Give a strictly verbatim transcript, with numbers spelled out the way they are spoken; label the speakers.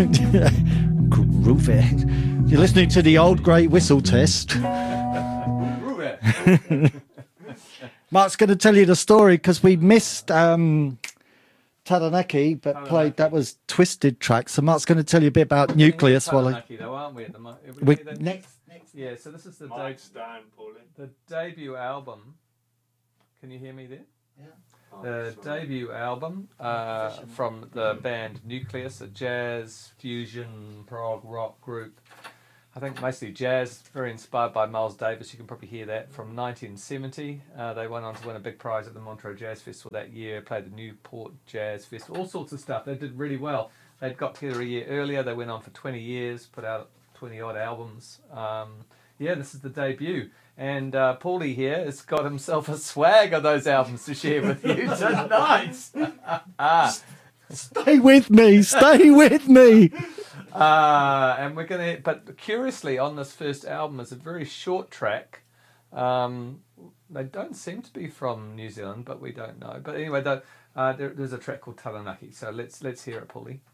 Speaker 1: Groovy. You're listening to the Old Grey Whistle Test. Mark's going to tell you the story because we missed um, Taranaki, but Taranaki. played that was Twisted track. So Mark's going to tell you a bit about Nucleus.
Speaker 2: Taranaki, while I... though, aren't we? At the mo-
Speaker 1: we, we next,
Speaker 2: next, yeah. So this is the
Speaker 3: de-
Speaker 2: down, the debut album. Can you hear me there?
Speaker 1: Yeah.
Speaker 2: Oh, the sorry. debut album uh, from the band Nucleus, a jazz fusion prog rock group. I think mostly jazz, very inspired by Miles Davis. You can probably hear that from nineteen seventy. Uh, they went on to win a big prize at the Montreux Jazz Festival that year, played the Newport Jazz Festival, all sorts of stuff. They did really well. They'd got together a year earlier. They went on for twenty years, put out twenty odd albums. Um, yeah, this is the debut. And uh, Paulie here has got himself a swag of those albums to share with you tonight. ah.
Speaker 1: Stay with me, stay with me.
Speaker 2: Uh, and we're going to, but curiously on this first album is a very short track. Um, they don't seem to be from New Zealand, but we don't know. But anyway, the, uh, there, there's a track called Taranaki. So let's let's hear it, Paulie.